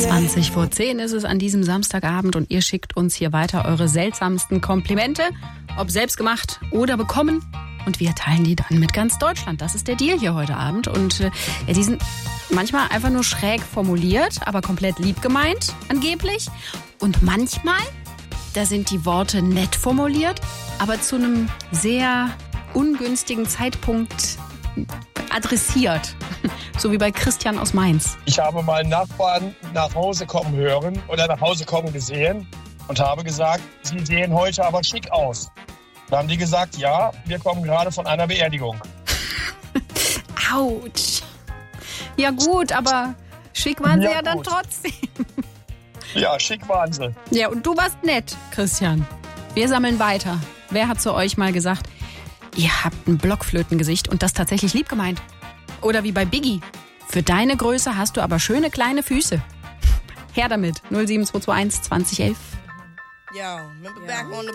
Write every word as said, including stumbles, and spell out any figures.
zwanzig vor zehn ist es an diesem Samstagabend und ihr schickt uns hier weiter eure seltsamsten Komplimente, ob selbstgemacht oder bekommen. Und wir teilen die dann mit ganz Deutschland. Das ist der Deal hier heute Abend. Und äh, ja, die sind manchmal einfach nur schräg formuliert, aber komplett lieb gemeint, angeblich. Und manchmal, da sind die Worte nett formuliert, aber zu einem sehr ungünstigen Zeitpunkt adressiert. So wie bei Christian aus Mainz. Ich habe meinen Nachbarn nach Hause kommen hören oder nach Hause kommen gesehen und habe gesagt, sie sehen heute aber schick aus. Da haben die gesagt, ja, wir kommen gerade von einer Beerdigung. Autsch. Ja gut, aber schick waren sie Ja, ja dann gut. trotzdem. Ja, schick waren sie. Ja, und du warst nett, Christian. Wir sammeln weiter. Wer hat zu euch mal gesagt, ihr habt ein Blockflötengesicht und das tatsächlich lieb gemeint? Oder wie bei Biggie, für deine Größe hast du aber schöne kleine Füße. Her damit, null sieben zwei zwei eins zwanzig elf. Yo, remember back on the